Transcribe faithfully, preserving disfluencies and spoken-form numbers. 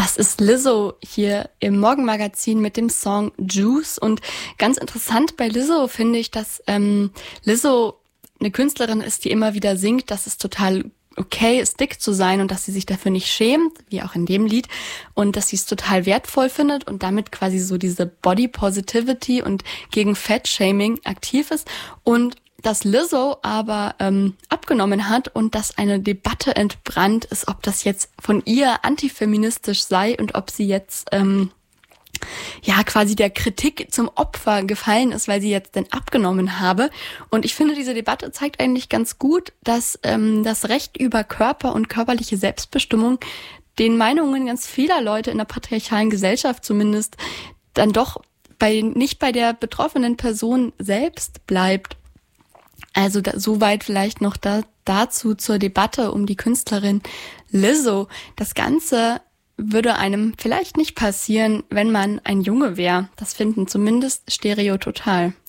Das ist Lizzo hier im Morgenmagazin mit dem Song Juice. Und ganz interessant bei Lizzo finde ich, dass ähm, Lizzo eine Künstlerin ist, die immer wieder singt, dass es total okay ist, dick zu sein und dass sie sich dafür nicht schämt, wie auch in dem Lied, und dass sie es total wertvoll findet und damit quasi so diese Body Positivity und gegen Fat-Shaming aktiv ist. Und dass Lizzo aber ähm, abgenommen hat und dass eine Debatte entbrannt ist, ob das jetzt von ihr antifeministisch sei und ob sie jetzt ähm, ja quasi der Kritik zum Opfer gefallen ist, weil sie jetzt denn abgenommen habe. Und ich finde, diese Debatte zeigt eigentlich ganz gut, dass ähm, das Recht über Körper und körperliche Selbstbestimmung den Meinungen ganz vieler Leute in der patriarchalen Gesellschaft zumindest dann doch bei nicht bei der betroffenen Person selbst bleibt. Also da, soweit vielleicht noch da, dazu zur Debatte um die Künstlerin Lizzo. Das Ganze würde einem vielleicht nicht passieren, wenn man ein Junge wäre. Das finden zumindest Stereo Total.